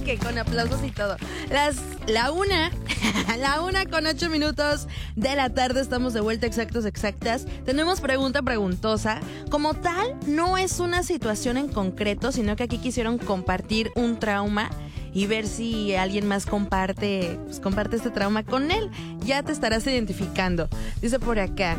que con aplausos y todo. La 1:08 de la tarde, estamos de vuelta, exactas. Tenemos pregunta preguntosa. Como tal, no es una situación en concreto, sino que aquí quisieron compartir un trauma y ver si alguien más comparte este trauma con él. Ya te estarás identificando. Dice por acá,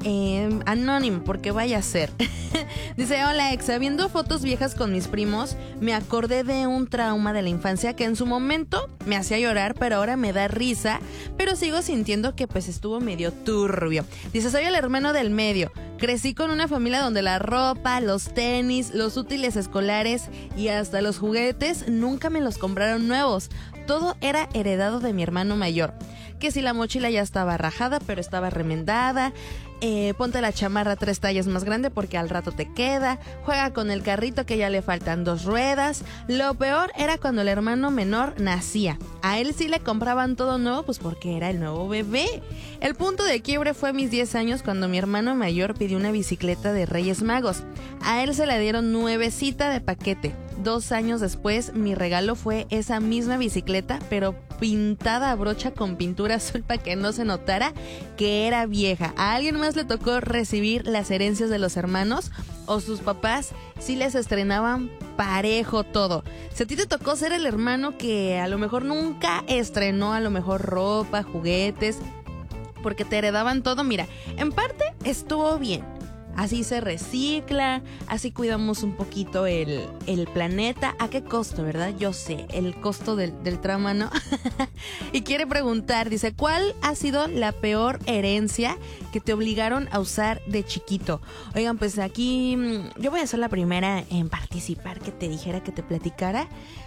anónimo, porque vaya a ser. Dice, hola Exa, viendo fotos viejas con mis primos, me acordé de un trauma de la infancia que en su momento me hacía llorar, pero ahora me da risa, pero sigo sintiendo que pues estuvo medio turbio. Dice, soy el hermano del medio. Crecí con una familia donde la ropa, los tenis, los útiles escolares y hasta los juguetes nunca me los compraron nuevos. Todo era heredado de mi hermano mayor. Que si la mochila ya estaba rajada, pero estaba remendada. Ponte la chamarra 3 tallas más grande porque al rato te queda. Juega con el carrito que ya le faltan 2 ruedas. Lo peor era cuando el hermano menor nacía. A él sí le compraban todo nuevo, pues porque era el nuevo bebé. El punto de quiebre fue a mis 10 años cuando mi hermano mayor pidió una bicicleta de Reyes Magos. A él se la dieron nuevecita de paquete. 2 años después, mi regalo fue esa misma bicicleta, pero pintada a brocha con pintura azul para que no se notara que era vieja. ¿A alguien más le tocó recibir las herencias de los hermanos? ¿O sus papás sí les estrenaban parejo todo? Si a ti te tocó ser el hermano que a lo mejor nunca estrenó a lo mejor ropa, juguetes, porque te heredaban todo, mira, en parte estuvo bien. Así se recicla, así cuidamos un poquito el planeta. ¿A qué costo, verdad? Yo sé, el costo del trauma, ¿no? Y quiere preguntar, dice, ¿cuál ha sido la peor herencia que te obligaron a usar de chiquito? Oigan, pues aquí yo voy a ser la primera en participar, que te dijera, que te platicara.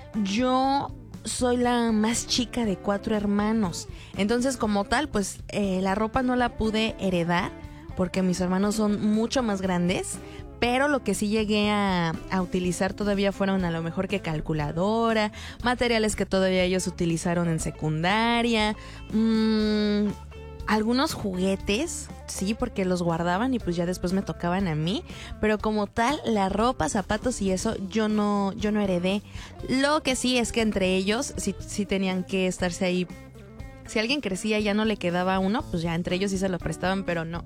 Yo soy la más chica de 4 hermanos. Entonces, como tal, pues la ropa no la pude heredar, porque mis hermanos son mucho más grandes, pero lo que sí llegué a utilizar todavía fueron a lo mejor que calculadora, materiales que todavía ellos utilizaron en secundaria, algunos juguetes, sí, porque los guardaban y pues ya después me tocaban a mí, pero como tal, la ropa, zapatos y eso yo no heredé. Lo que sí es que entre ellos sí tenían que estarse ahí. Si alguien crecía y ya no le quedaba uno, pues ya entre ellos sí se lo prestaban, pero no.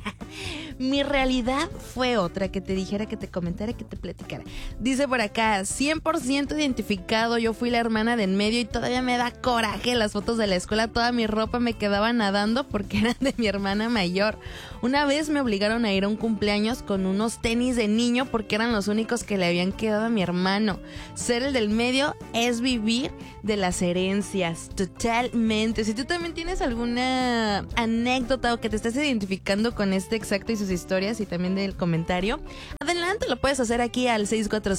Mi realidad fue otra, que te dijera, que te comentara, que te platicara. Dice por acá, 100% identificado, yo fui la hermana del medio y todavía me da coraje las fotos de la escuela. Toda mi ropa me quedaba nadando porque eran de mi hermana mayor. Una vez me obligaron a ir a un cumpleaños con unos tenis de niño porque eran los únicos que le habían quedado a mi hermano. Ser el del medio es vivir de las herencias, totalmente. Si tú también tienes alguna anécdota o que te estés identificando con este exacto y sus historias y también del comentario, adelante, lo puedes hacer aquí al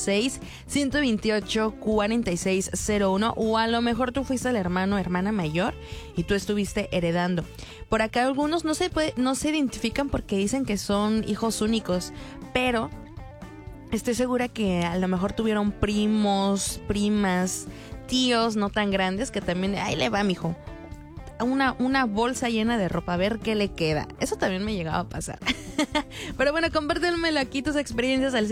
646-128-4601, o a lo mejor tú fuiste el hermano o hermana mayor y tú estuviste heredando. Por acá algunos no se identifican porque dicen que son hijos únicos, pero estoy segura que a lo mejor tuvieron primos, primas, tíos no tan grandes que también, ahí le va, mijo, una bolsa llena de ropa, a ver qué le queda. Eso también me llegaba a pasar. Pero bueno, compártemelo aquí tus experiencias al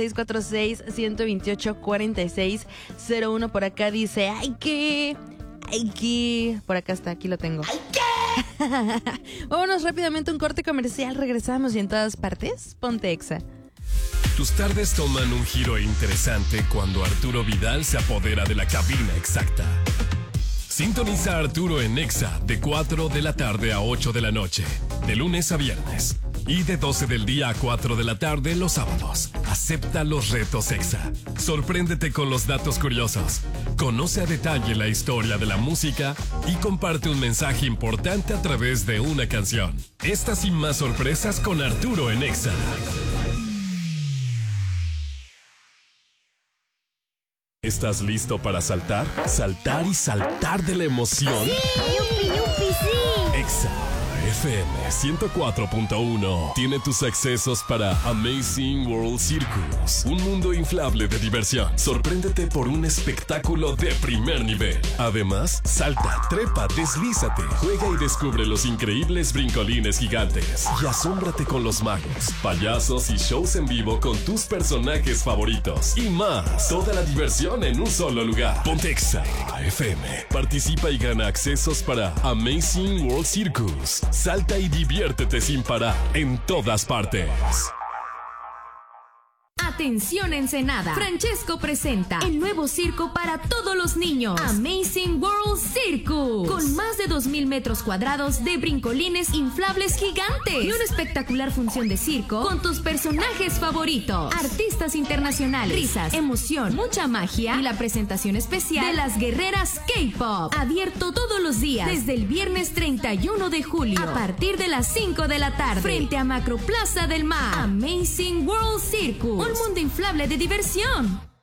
646-128-4601. Por acá dice, ¡ay qué! Por acá está, aquí lo tengo. ¡Ay qué! Vámonos rápidamente a un corte comercial. Regresamos y en todas partes, ponte Exa. Tus tardes toman un giro interesante cuando Arturo Vidal se apodera de la cabina exacta. Sintoniza a Arturo en Exa de 4 de la tarde a 8 de la noche, de lunes a viernes. Y de 12 del día a 4 de la tarde los sábados. Acepta los retos Exa. Sorpréndete con los datos curiosos. Conoce a detalle la historia de la música y comparte un mensaje importante a través de una canción. Estas y más sorpresas con Arturo en Exa. ¿Estás listo para saltar? Saltar y saltar de la emoción. ¡Sí! ¡Yupi, yupi, sí! Exa FM 104.1 tiene tus accesos para Amazing World Circus, un mundo inflable de diversión. Sorpréndete por un espectáculo de primer nivel. Además, salta, trepa, deslízate, juega y descubre los increíbles brincolines gigantes. Y asómbrate con los magos, payasos y shows en vivo con tus personajes favoritos. Y más, toda la diversión en un solo lugar. Ponte Exa FM. Participa y gana accesos para Amazing World Circus. Salta y diviértete sin parar en todas partes. Atención Ensenada, Francesco presenta el nuevo circo para todos los niños, Amazing World Circus, con más de 2,000 metros cuadrados de brincolines inflables gigantes y una espectacular función de circo con tus personajes favoritos, artistas internacionales, risas, emoción, mucha magia y la presentación especial de las guerreras K-Pop, abierto todos los días desde el viernes 31 de julio a partir de las 5 de la tarde frente a Macroplaza del Mar. Amazing World Circus, un mundo inflable de diversión.